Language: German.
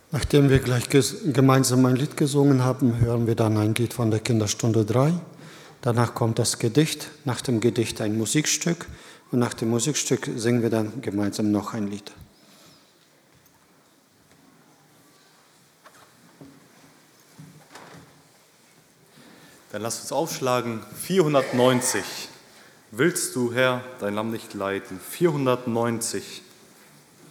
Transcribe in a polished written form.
Nachdem wir gleich gemeinsam ein Lied gesungen haben, hören wir dann ein Lied von der Kinderstunde 3. Danach kommt das Gedicht, nach dem Gedicht ein Musikstück und nach dem Musikstück singen wir dann gemeinsam noch ein Lied. Dann lass uns aufschlagen, 490. Willst du, Herr, dein Lamm nicht leiten? 490.